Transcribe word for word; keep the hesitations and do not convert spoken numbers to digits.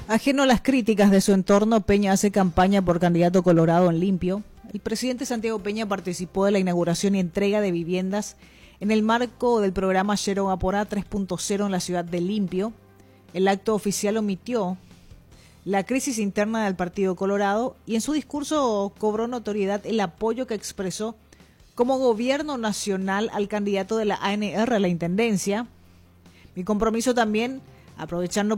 Ajeno a las críticas de su entorno, Peña hace campaña por candidato colorado en Limpio. El presidente Santiago Peña participó de la inauguración y entrega de viviendas en el marco del programa Llero Vaporá tres punto cero en la ciudad de Limpio. El acto oficial omitió la crisis interna del Partido Colorado y en su discurso cobró notoriedad el apoyo que expresó como gobierno nacional al candidato de la A N R a la intendencia. Mi compromiso también, aprovechando